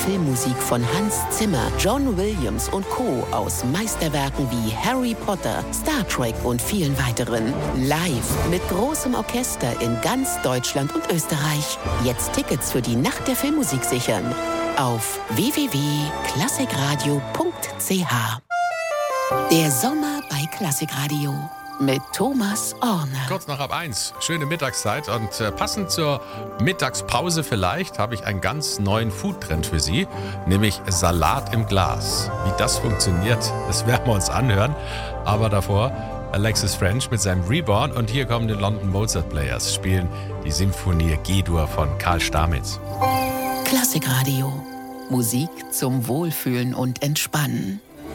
Filmmusik von Hans Zimmer, John Williams und Co. aus Meisterwerken wie Harry Potter, Star Trek und vielen weiteren. Live mit großem Orchester in ganz Deutschland und Österreich. Jetzt Tickets für die Nacht der Filmmusik sichern. Auf www.klassikradio.ch. Der Sommer bei Klassikradio mit Thomas Orner. Kurz nach 1, schöne Mittagszeit und passend zur Mittagspause vielleicht habe ich einen ganz neuen Foodtrend für Sie, nämlich Salat im Glas. Wie das funktioniert, das werden wir uns anhören, aber davor Alexis French mit seinem Reborn und hier kommen die London Mozart Players, spielen die Sinfonie G-Dur von Karl Stamitz. Klassikradio. Musik zum Wohlfühlen und Entspannen.